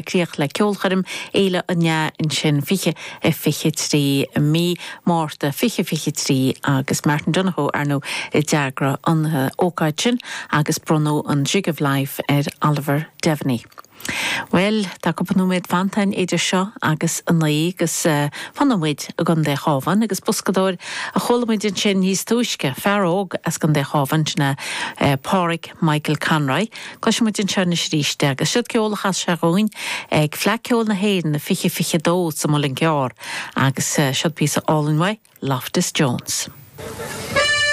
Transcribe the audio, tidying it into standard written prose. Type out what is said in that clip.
clíoch le ceolcharim éile anya in sin fiche fiche trí mí mórta fiche trí agus Martin Donohoe nó I deagra an ócáid sin agus brno an Jig of Life Oliver Devney. Well, tá go panúméid fantain éidir seo agus an naí agus fanamid a gan dé chávan agus buscadóir a cholamid in sin níos túisce fearóg as gan dé chávan sinna Páric Michael Conroy cosisiid in sena sríiste agus siad ceolachas se roin ag fleiciol na héan na fiche dó sa molin ceár agus siad pí a all-in-way Loftus Jones.